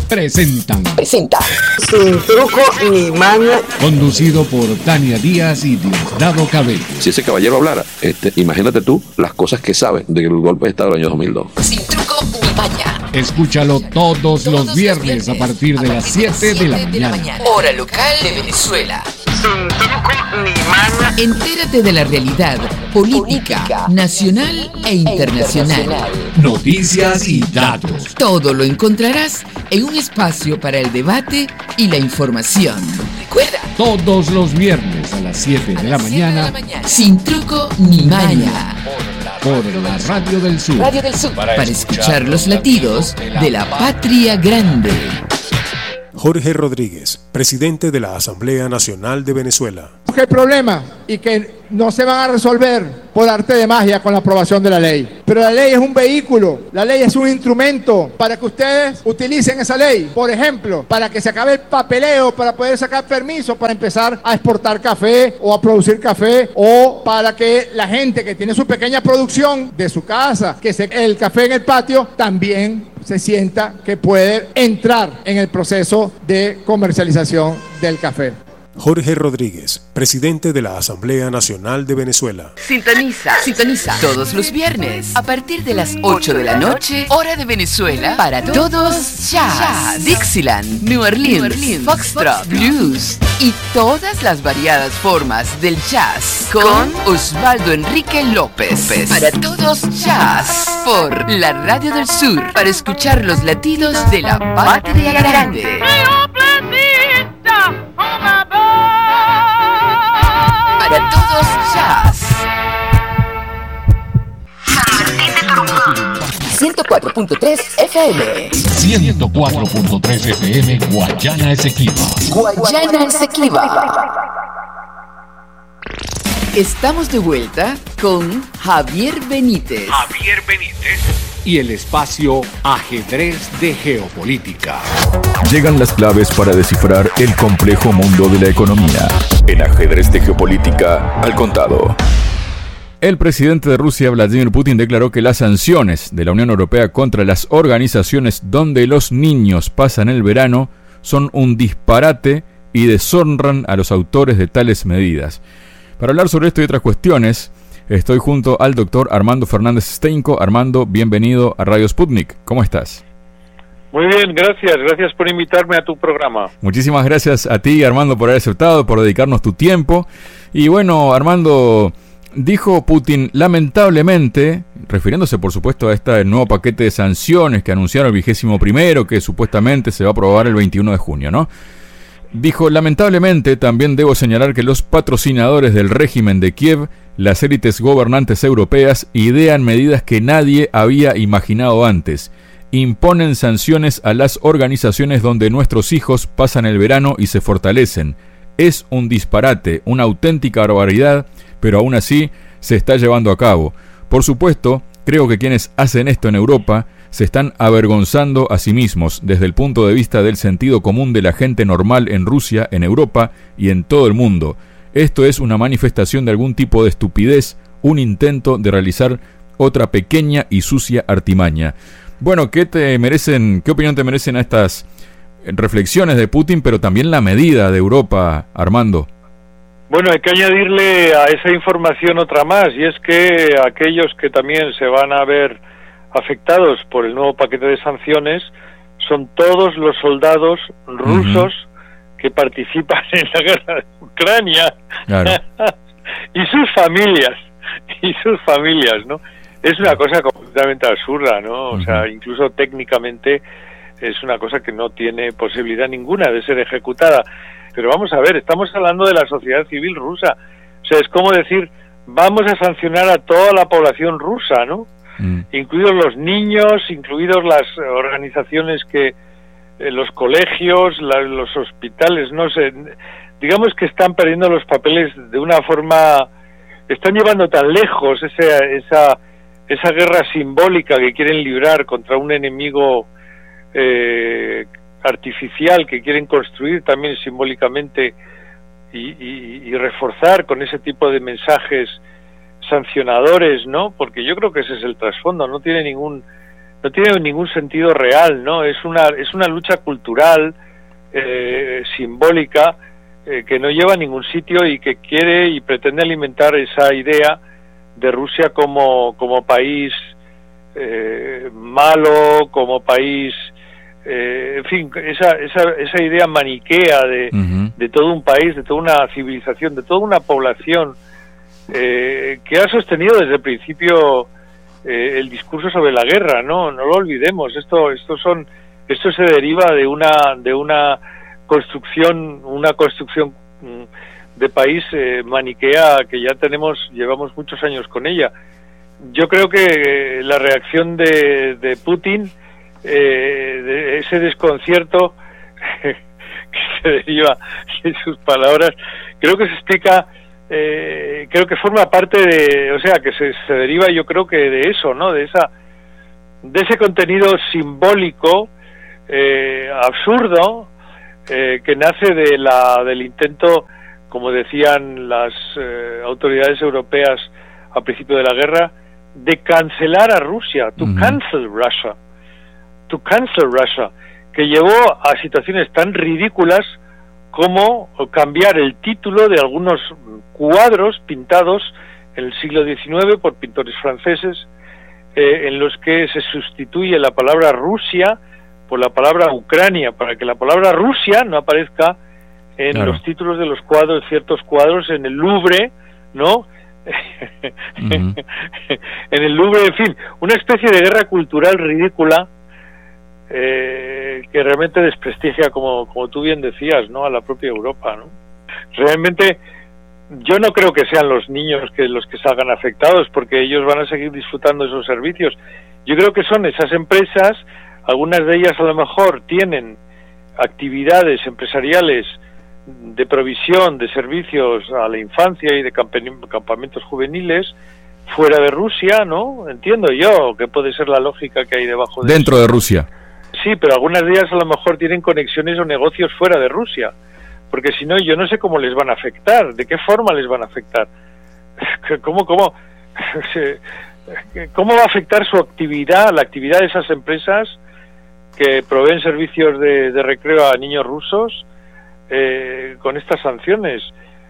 Presenta. Sin truco ni maña. Conducido por Tania Díaz y Diosdado Cabello. Si ese caballero hablara, imagínate tú las cosas que sabe del golpe de Estado del año 2002. Sin truco ni maña. Escúchalo todos los viernes a partir de las 7 de la mañana. Hora local de Venezuela. Sin truco ni maña. Entérate de la realidad política, nacional e internacional. Noticias y datos. Todo lo encontrarás en un espacio para el debate y la información. Recuerda, Todos los viernes a las 7 de la mañana sin truco ni maña. por la Radio del Sur. Radio del Sur. Para escuchar los latidos de la patria grande. Jorge Rodríguez, presidente de la Asamblea Nacional de Venezuela. Que hay problemas y que no se van a resolver por arte de magia con la aprobación de la ley. Pero la ley es un vehículo, la ley es un instrumento para que ustedes utilicen esa ley. Por ejemplo, para que se acabe el papeleo, para poder sacar permiso para empezar a exportar café o a producir café, o para que la gente que tiene su pequeña producción de su casa, el café en el patio, también se sienta que puede entrar en el proceso de comercialización del café. Jorge Rodríguez, presidente de la Asamblea Nacional de Venezuela. Sintoniza todos los viernes a partir de las 8 de la noche, hora de Venezuela, para todos jazz, Dixieland, New Orleans, Foxtrot, blues y todas las variadas formas del jazz con Osvaldo Enrique López. Para todos jazz por la Radio del Sur, para escuchar los latidos de la patria grande. Para todos jazz. 104.3 FM. 104.3 FM Guayana Esequiba. Guayana Esequiba. Estamos de vuelta con Javier Benítez. Y el espacio Ajedrez de Geopolítica. Llegan las claves para descifrar el complejo mundo de la economía. En Ajedrez de Geopolítica, al contado. El presidente de Rusia, Vladimir Putin, declaró que las sanciones de la Unión Europea contra las organizaciones donde los niños pasan el verano son un disparate y deshonran a los autores de tales medidas. Para hablar sobre esto y otras cuestiones, estoy junto al doctor Armando Fernández Steinko. Armando, bienvenido a Radio Sputnik. ¿Cómo estás? Muy bien, gracias por invitarme a tu programa. Muchísimas gracias a ti, Armando, por haber aceptado, por dedicarnos tu tiempo. Y bueno, Armando, dijo Putin, lamentablemente, refiriéndose por supuesto a este nuevo paquete de sanciones que anunciaron el 21º, que supuestamente se va a aprobar el 21 de junio, ¿no? Dijo, lamentablemente también debo señalar que los patrocinadores del régimen de Kiev, las élites gobernantes europeas, idean medidas que nadie había imaginado antes. Imponen sanciones a las organizaciones donde nuestros hijos pasan el verano y se fortalecen. Es un disparate, una auténtica barbaridad, pero aún así se está llevando a cabo. Por supuesto, creo que quienes hacen esto en Europa se están avergonzando a sí mismos desde el punto de vista del sentido común de la gente normal en Rusia, en Europa y en todo el mundo. Esto es una manifestación de algún tipo de estupidez, un intento de realizar otra pequeña y sucia artimaña. Bueno, ¿qué opinión te merecen estas reflexiones de Putin, pero también la medida de Europa, Armando? Bueno, hay que añadirle a esa información otra más, y es que aquellos que también se van a ver afectados por el nuevo paquete de sanciones son todos los soldados rusos que participan en la guerra de Ucrania. Claro. y sus familias, ¿no? Es una cosa completamente absurda, ¿no? O sea, incluso técnicamente es una cosa que no tiene posibilidad ninguna de ser ejecutada. Pero vamos a ver, estamos hablando de la sociedad civil rusa. O sea, es como decir, vamos a sancionar a toda la población rusa, ¿no? Incluidos los niños, incluidos las organizaciones que, los colegios, los hospitales, no sé, digamos que están perdiendo los papeles de una forma, están llevando tan lejos esa guerra simbólica que quieren librar contra un enemigo artificial que quieren construir también simbólicamente y reforzar con ese tipo de mensajes sancionadores, ¿no? Porque yo creo que ese es el trasfondo, no tiene no tiene ningún sentido real, ¿no? Es una lucha cultural, simbólica, que no lleva a ningún sitio y que quiere y pretende alimentar esa idea de Rusia como país malo, como país, en fin, esa idea maniquea de todo un país, de toda una civilización, de toda una población que ha sostenido desde el principio el discurso sobre la guerra, no lo olvidemos. Esto se deriva de una construcción de país maniquea que ya llevamos muchos años con ella. Yo creo que la reacción de Putin, de ese desconcierto que se deriva de sus palabras, creo que se explica, creo que forma parte que se deriva, yo creo que de eso, ¿no? De ese contenido simbólico absurdo que nace del intento, como decían las autoridades europeas a principio de la guerra, de cancelar a Rusia, to cancel Russia, que llevó a situaciones tan ridículas como cambiar el título de algunos cuadros pintados en el siglo XIX por pintores franceses, en los que se sustituye la palabra Rusia por la palabra Ucrania, para que la palabra Rusia no aparezca en los títulos de los cuadros, ciertos cuadros en el Louvre, ¿no? En el Louvre, en fin, una especie de guerra cultural ridícula que realmente desprestigia, como tú bien decías, ¿no?, a la propia Europa, ¿no? Realmente yo no creo que sean los niños los que salgan afectados, porque ellos van a seguir disfrutando de esos servicios. Yo creo que son esas empresas, algunas de ellas a lo mejor tienen actividades empresariales de provisión de servicios a la infancia y de campamentos juveniles fuera de Rusia, ¿no? Entiendo yo que puede ser la lógica que hay debajo de dentro eso. De Rusia. Sí, pero algunas de ellas a lo mejor tienen conexiones o negocios fuera de Rusia, porque si no, yo no sé cómo les van a afectar, de qué forma les van a afectar, cómo va a afectar su actividad, la actividad de esas empresas que proveen servicios de recreo a niños rusos con estas sanciones.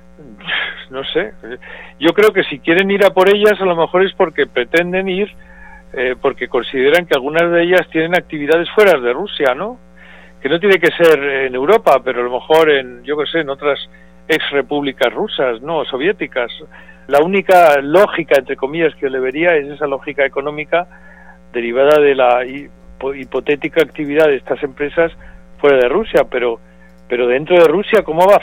No sé, yo creo que si quieren ir a por ellas a lo mejor es porque pretenden ir porque consideran que algunas de ellas tienen actividades fuera de Rusia, ¿no? Que no tiene que ser en Europa, pero a lo mejor en otras ex repúblicas rusas, ¿no?, soviéticas. La única lógica, entre comillas, que le vería es esa lógica económica derivada de la hipotética actividad de estas empresas fuera de Rusia, pero dentro de Rusia, ¿cómo van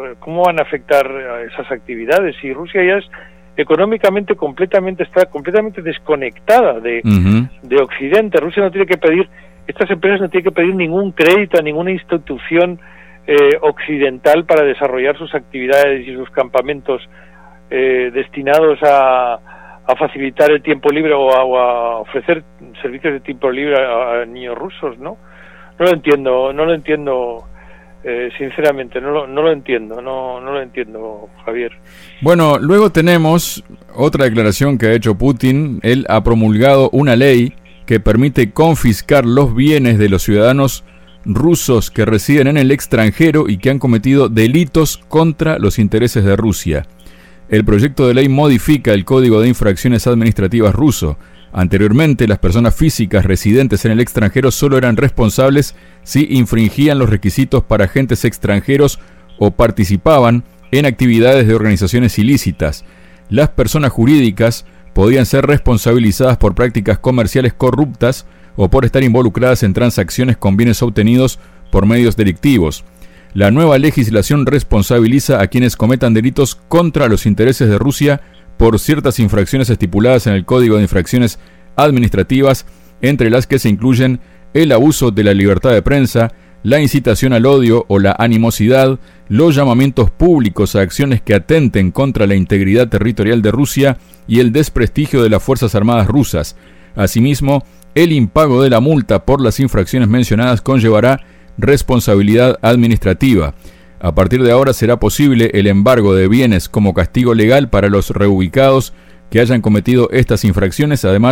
a afectar esas actividades? Si Rusia ya es económicamente está completamente desconectada de Occidente. Rusia no tiene que pedir, estas empresas no tienen que pedir ningún crédito a ninguna institución occidental para desarrollar sus actividades y sus campamentos destinados a facilitar el tiempo libre o a ofrecer servicios de tiempo libre a niños rusos, ¿no? No lo entiendo. Sinceramente no lo entiendo, Javier. Bueno, luego tenemos otra declaración que ha hecho Putin. Él ha promulgado una ley que permite confiscar los bienes de los ciudadanos rusos que residen en el extranjero y que han cometido delitos contra los intereses de Rusia. El proyecto de ley modifica el Código de Infracciones Administrativas ruso. Anteriormente, las personas físicas residentes en el extranjero solo eran responsables si infringían los requisitos para agentes extranjeros o participaban en actividades de organizaciones ilícitas. Las personas jurídicas podían ser responsabilizadas por prácticas comerciales corruptas o por estar involucradas en transacciones con bienes obtenidos por medios delictivos. La nueva legislación responsabiliza a quienes cometan delitos contra los intereses de Rusia por ciertas infracciones estipuladas en el Código de Infracciones Administrativas, entre las que se incluyen el abuso de la libertad de prensa, la incitación al odio o la animosidad, los llamamientos públicos a acciones que atenten contra la integridad territorial de Rusia y el desprestigio de las Fuerzas Armadas rusas. Asimismo, el impago de la multa por las infracciones mencionadas conllevará responsabilidad administrativa. A partir de ahora será posible el embargo de bienes como castigo legal para los reubicados que hayan cometido estas infracciones. Además,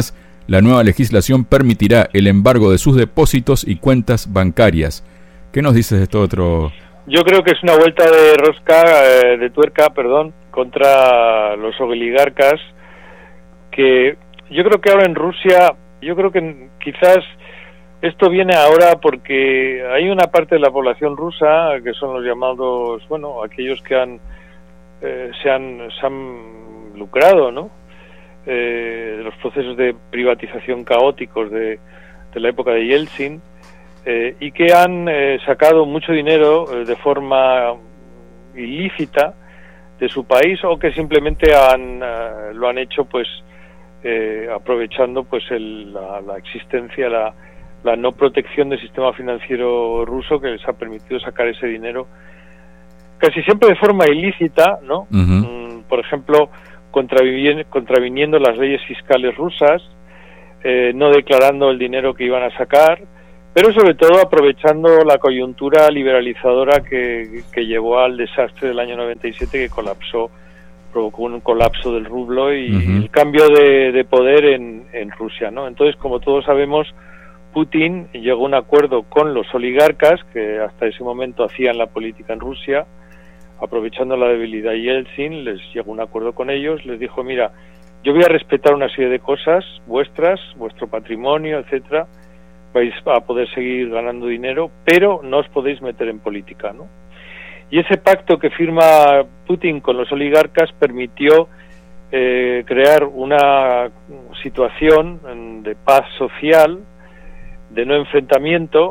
La nueva legislación permitirá el embargo de sus depósitos y cuentas bancarias. ¿Qué nos dices de esto otro? Yo creo que es una vuelta de tuerca, contra los oligarcas, que yo creo que ahora en Rusia, yo creo que quizás esto viene ahora porque hay una parte de la población rusa que son los llamados, aquellos que se han lucrado, ¿no? De los procesos de privatización caóticos de la época de Yeltsin, y que han sacado mucho dinero de forma ilícita de su país, o que simplemente lo han hecho aprovechando la existencia, la no protección del sistema financiero ruso, que les ha permitido sacar ese dinero casi siempre de forma ilícita, ¿no? Uh-huh. Por ejemplo, contraviniendo las leyes fiscales rusas, no declarando el dinero que iban a sacar, pero sobre todo aprovechando la coyuntura liberalizadora que llevó al desastre del año 97, que provocó un colapso del rublo y uh-huh. el cambio de poder en Rusia, ¿no? Entonces, como todos sabemos, Putin llegó a un acuerdo con los oligarcas que hasta ese momento hacían la política en Rusia, aprovechando la debilidad de Yeltsin, les llegó a un acuerdo con ellos, les dijo: mira, yo voy a respetar una serie de cosas vuestras, vuestro patrimonio, etcétera, vais a poder seguir ganando dinero, pero no os podéis meter en política, ¿no? Y ese pacto que firma Putin con los oligarcas permitió crear una situación de paz social, de no enfrentamiento,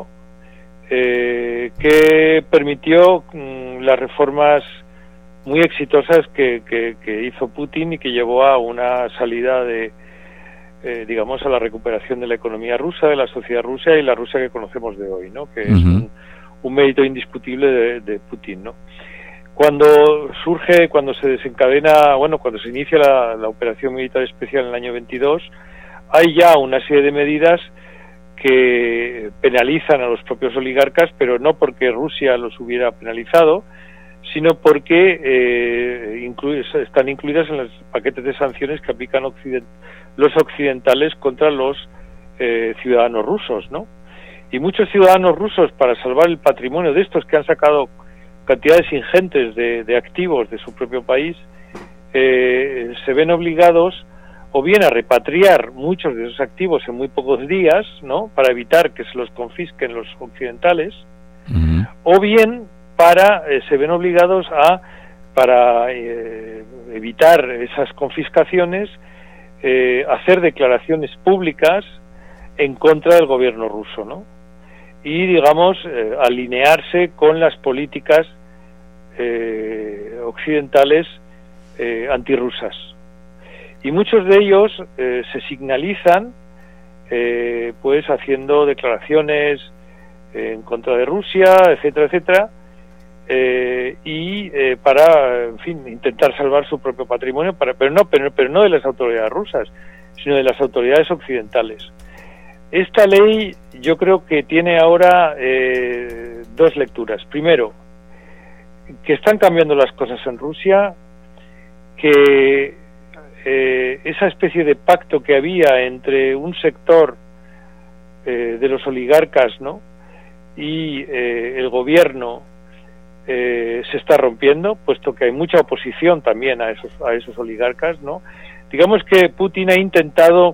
que permitió las reformas muy exitosas que hizo Putin y que llevó a una salida a la recuperación de la economía rusa, de la sociedad rusa y la Rusia que conocemos de hoy, ¿no? Que es un mérito indiscutible de Putin, ¿no? Cuando se desencadena, cuando se inicia la operación militar especial en el año 22, hay ya una serie de medidas que penalizan a los propios oligarcas, pero no porque Rusia los hubiera penalizado, sino porque están incluidas en los paquetes de sanciones que aplican los occidentales contra los ciudadanos rusos, ¿no? Y muchos ciudadanos rusos, para salvar el patrimonio de estos que han sacado cantidades ingentes de activos de su propio país, se ven obligados o bien a repatriar muchos de esos activos en muy pocos días, ¿no?, para evitar que se los confisquen los occidentales, uh-huh. o bien se ven obligados para evitar esas confiscaciones, hacer declaraciones públicas en contra del gobierno ruso, ¿no? Y, alinearse con las políticas occidentales antirrusas. Y muchos de ellos se signalizan haciendo declaraciones en contra de Rusia, etcétera, etcétera, para, intentar salvar su propio patrimonio, pero no de las autoridades rusas, sino de las autoridades occidentales. Esta ley yo creo que tiene ahora dos lecturas. Primero, que están cambiando las cosas en Rusia, que esa especie de pacto que había entre un sector de los oligarcas, ¿no?, y el gobierno se está rompiendo, puesto que hay mucha oposición también a esos oligarcas, ¿no? Digamos que Putin ha intentado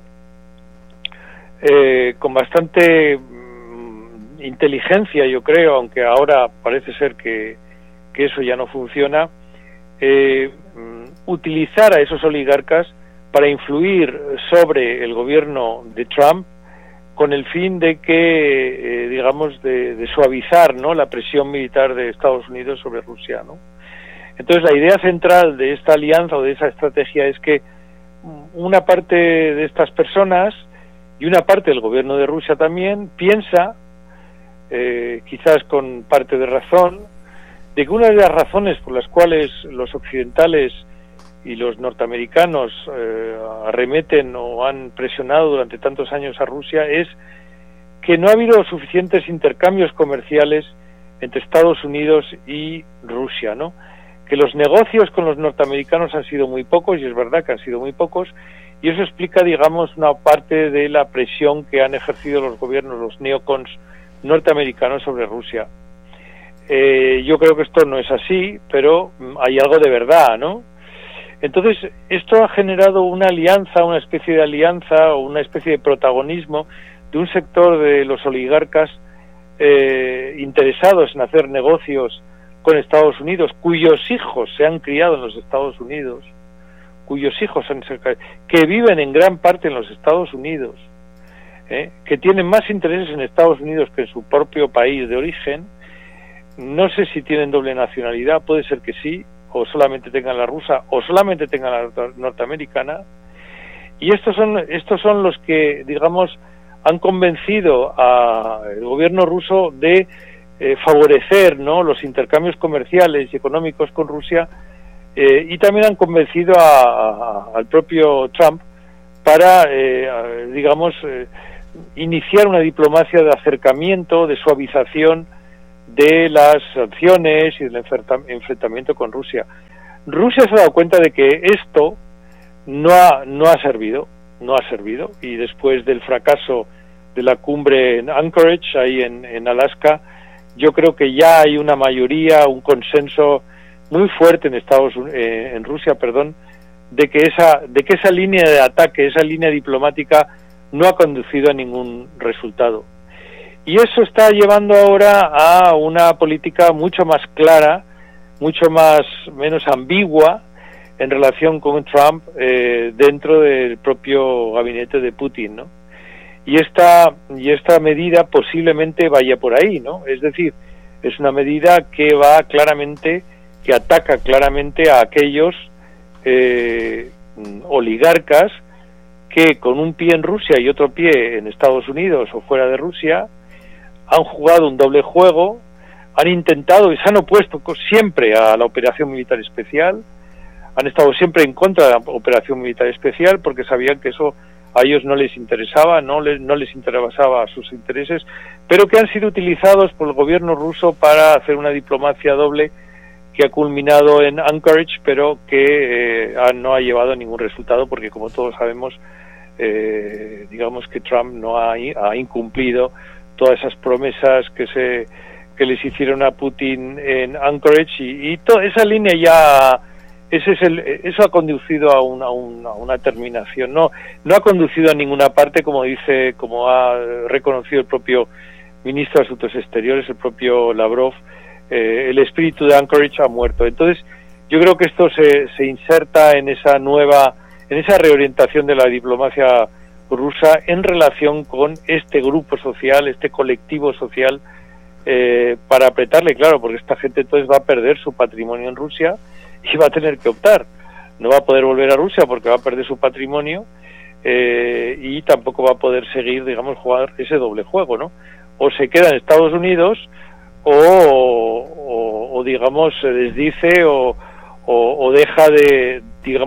con bastante inteligencia, yo creo, aunque ahora parece ser que eso ya no funciona, utilizar a esos oligarcas para influir sobre el gobierno de Trump, con el fin de que, de suavizar, ¿no?, la presión militar de Estados Unidos sobre Rusia, ¿no? Entonces, la idea central de esta alianza o de esa estrategia es que una parte de estas personas y una parte del gobierno de Rusia también piensa, quizás con parte de razón, de que una de las razones por las cuales los occidentales y los norteamericanos arremeten o han presionado durante tantos años a Rusia es que no ha habido suficientes intercambios comerciales entre Estados Unidos y Rusia, ¿no? Que los negocios con los norteamericanos han sido muy pocos, y es verdad que han sido muy pocos, y eso explica, digamos, una parte de la presión que han ejercido los gobiernos, los neocons norteamericanos sobre Rusia. Yo creo que esto no es así, pero hay algo de verdad, ¿no? Entonces, esto ha generado una alianza, una especie de alianza o una especie de protagonismo de un sector de los oligarcas interesados en hacer negocios con Estados Unidos, cuyos hijos se han criado en los Estados Unidos, que viven en gran parte en los Estados Unidos, que tienen más intereses en Estados Unidos que en su propio país de origen. No sé si tienen doble nacionalidad, puede ser que sí, o solamente tengan la rusa, o solamente tengan la norteamericana, y estos son los que, digamos, han convencido al gobierno ruso de favorecer, ¿no?, los intercambios comerciales y económicos con Rusia, y también han convencido al propio Trump para, digamos, iniciar una diplomacia de acercamiento, de suavización de las sanciones y del enfrentamiento con Rusia. Rusia se ha dado cuenta de que esto no ha servido, y después del fracaso de la cumbre en Anchorage, ahí en Alaska, yo creo que ya hay una mayoría, un consenso muy fuerte en Rusia, de que esa línea de ataque, esa línea diplomática no ha conducido a ningún resultado. Y eso está llevando ahora a una política mucho más clara, menos ambigua en relación con Trump dentro del propio gabinete de Putin, ¿no? Y esta medida posiblemente vaya por ahí, ¿no? Es decir, es una medida que ataca claramente a aquellos oligarcas que con un pie en Rusia y otro pie en Estados Unidos o fuera de Rusia han jugado un doble juego, han intentado y se han opuesto siempre a la operación militar especial, han estado siempre en contra de la operación militar especial porque sabían que eso a ellos no les interesaba, no les interesaba sus intereses, pero que han sido utilizados por el gobierno ruso para hacer una diplomacia doble que ha culminado en Anchorage, pero que no ha llevado a ningún resultado porque, como todos sabemos, digamos que Trump no ha incumplido todas esas promesas que les hicieron a Putin en Anchorage y toda esa línea ya eso ha conducido a una terminación. No ha conducido a ninguna parte, como ha reconocido el propio ministro de Asuntos Exteriores, el propio Lavrov. El espíritu de Anchorage ha muerto. Entonces, yo creo que esto se inserta en esa reorientación de la diplomacia rusa en relación con este grupo social, este colectivo social, para apretarle, claro, porque esta gente entonces va a perder su patrimonio en Rusia y va a tener que optar. No va a poder volver a Rusia porque va a perder su patrimonio y tampoco va a poder seguir, digamos, jugar ese doble juego, ¿no? O se queda en Estados Unidos o digamos, se desdice o deja de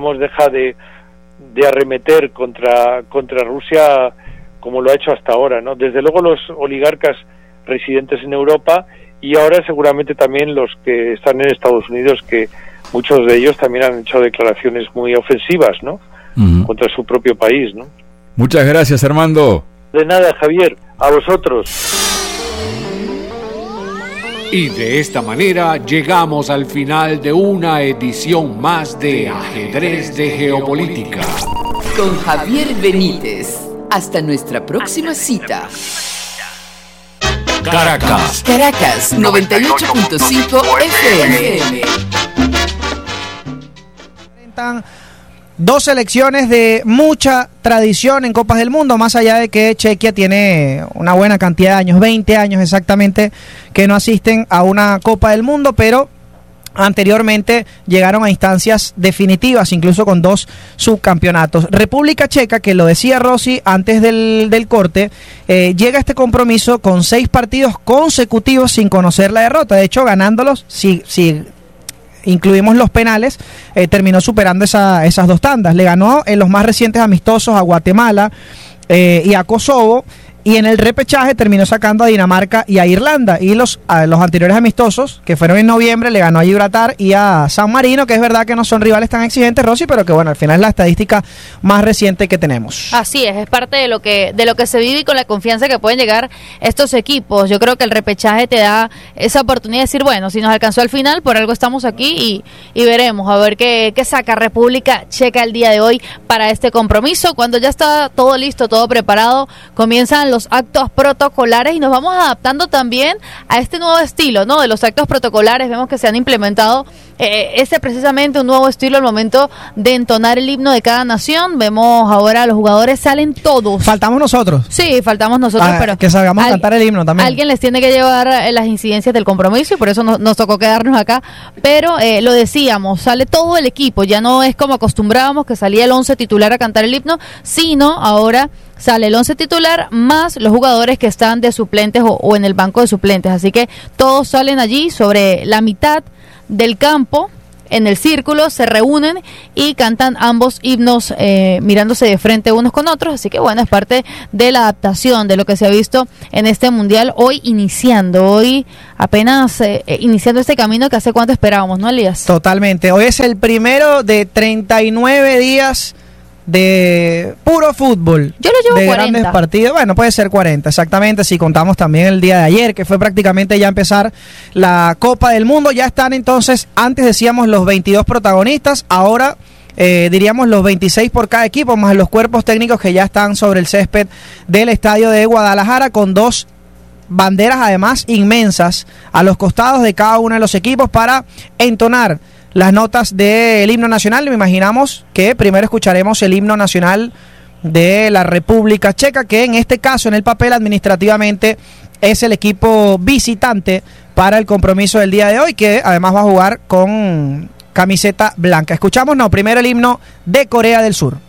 arremeter contra Rusia como lo ha hecho hasta ahora, ¿no? Desde luego los oligarcas residentes en Europa y ahora seguramente también los que están en Estados Unidos, que muchos de ellos también han hecho declaraciones muy ofensivas, ¿no? Contra su propio país, ¿no? Muchas gracias, Armando. De nada, Javier, a vosotros. Y de esta manera llegamos al final de una edición más de Ajedrez de Geopolítica. Con Javier Benítez. Hasta nuestra próxima cita. Caracas. Caracas, 98.5 FM. Dos selecciones de mucha tradición en Copas del Mundo, más allá de que Chequia tiene una buena cantidad de años, 20 años exactamente, que no asisten a una Copa del Mundo, pero anteriormente llegaron a instancias definitivas, incluso con 2 subcampeonatos. República Checa, que lo decía Rossi antes del corte, llega a este compromiso con 6 partidos consecutivos sin conocer la derrota. De hecho, ganándolos, si incluimos los penales, terminó superando esas 2 tandas. Le ganó en los más recientes amistosos a Guatemala y a Kosovo, y en el repechaje terminó sacando a Dinamarca y a Irlanda, y los anteriores amistosos, que fueron en noviembre, le ganó a Gibraltar y a San Marino, que es verdad que no son rivales tan exigentes, Rosy, pero que bueno, al final es la estadística más reciente que tenemos. Así es parte de lo que se vive y con la confianza que pueden llegar estos equipos. Yo creo que el repechaje te da esa oportunidad de decir, bueno, si nos alcanzó al final, por algo estamos aquí y veremos, a ver qué saca República Checa el día de hoy para este compromiso. Cuando ya está todo listo, todo preparado, comienzan los actos protocolares y nos vamos adaptando también a este nuevo estilo, ¿no? De los actos protocolares, vemos que se han implementado precisamente un nuevo estilo al momento de entonar el himno de cada nación. Vemos ahora los jugadores salen todos. Faltamos nosotros. Sí, faltamos nosotros, pero que salgamos a cantar el himno también. Alguien les tiene que llevar las incidencias del compromiso y por eso nos tocó quedarnos acá. Pero lo decíamos, sale todo el equipo, ya no es como acostumbrábamos que salía el 11 titular a cantar el himno, sino ahora sale el 11 titular más los jugadores que están de suplentes o en el banco de suplentes. Así que todos salen allí sobre la mitad del campo, en el círculo, se reúnen y cantan ambos himnos mirándose de frente unos con otros. Así que bueno, es parte de la adaptación de lo que se ha visto en este mundial hoy apenas iniciando este camino que hace cuánto esperábamos, ¿no, Elías? Totalmente, hoy es el primero de 39 días de puro fútbol. Yo lo llevo de 40. Grandes partidos. Bueno, puede ser 40, exactamente, si contamos también el día de ayer, que fue prácticamente ya empezar la Copa del Mundo. Ya están entonces, antes decíamos los 22 protagonistas, ahora diríamos los 26 por cada equipo, más los cuerpos técnicos que ya están sobre el césped del estadio de Guadalajara, con 2 banderas además inmensas a los costados de cada uno de los equipos para entonar las notas del himno nacional. Me imaginamos que primero escucharemos el himno nacional de la República Checa, que en este caso, en el papel, administrativamente es el equipo visitante para el compromiso del día de hoy, que además va a jugar con camiseta blanca. Escuchamos, primero el himno de Corea del Sur.